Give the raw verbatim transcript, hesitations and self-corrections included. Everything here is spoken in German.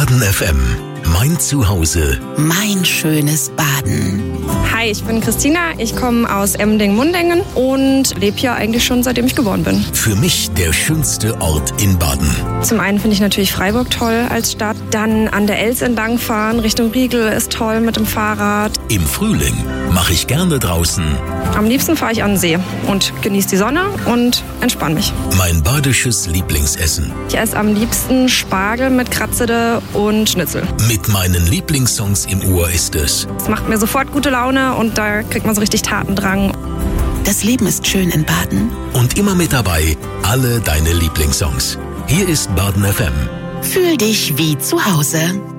Baden F M. Mein Zuhause. Mein schönes Baden. Hi, ich bin Christina. Ich komme aus Emmendingen-Mundingen und lebe hier eigentlich schon seitdem ich geboren bin. Für mich der schönste Ort in Baden. Zum einen finde ich natürlich Freiburg toll als Stadt. Dann an der Elz entlangfahren Richtung Riegel ist toll mit dem Fahrrad. Im Frühling mache ich gerne draußen. Am liebsten fahre ich an den See und genieße die Sonne und entspanne mich. Mein badisches Lieblingsessen. Ich esse am liebsten Spargel mit Kratzede und Schnitzel. Mit meinen Lieblingssongs im Ohr ist es. Es macht mir sofort gute Laune und da kriegt man so richtig Tatendrang. Das Leben ist schön in Baden. Und immer mit dabei alle deine Lieblingssongs. Hier ist Baden F M. Fühl dich wie zu Hause.